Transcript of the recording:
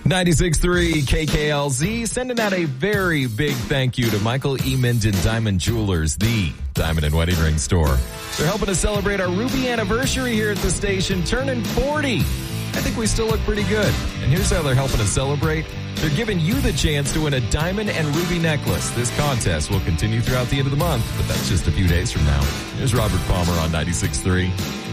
96.3 KKLZ sending out a very big thank you to Michael E. Minden Diamond Jewelers, the diamond and wedding ring store. They're helping us celebrate our Ruby anniversary here at the station, turning 40. I think we still look pretty good. And here's how they're helping us celebrate. They're giving you the chance to win a diamond and ruby necklace. This contest will continue throughout the end of the month, but that's just a few days from now. Here's Robert Palmer on 96.3.